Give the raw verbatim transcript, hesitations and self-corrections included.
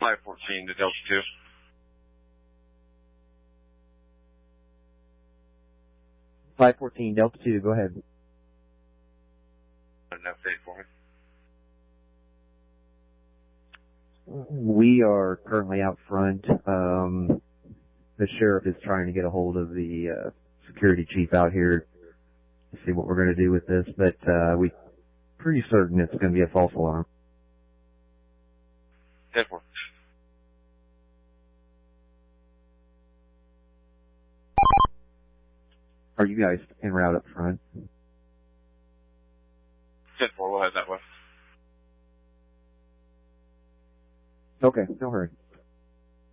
five fourteen to Delta two. five fourteen, Delta two, go ahead. An update for me. We are currently out front. Um, the sheriff is trying to get a hold of the uh, security chief out here to see what we're going to do with this, but uh, we're pretty certain it's going to be a false alarm. ten four. Are you guys en route up front? ten four, we'll head that way. Okay, no hurry.